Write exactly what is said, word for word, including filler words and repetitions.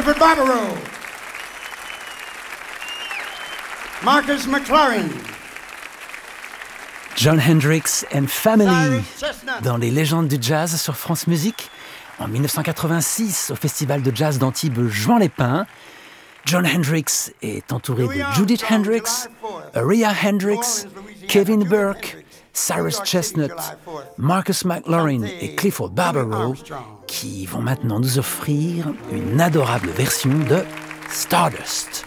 Clifford Barbaro, Marcus McLaren, John Hendricks and Family, dans les légendes du jazz sur France Musique. En dix-neuf cent quatre-vingt-six, au festival de jazz d'Antibes Juan Lépin, John Hendricks est entouré de Judith Hendricks, Aria Hendricks, Kevin Burke, Cyrus Chestnut, Marcus McLaren et Clifford Barbaro, qui vont maintenant nous offrir une adorable version de Stardust.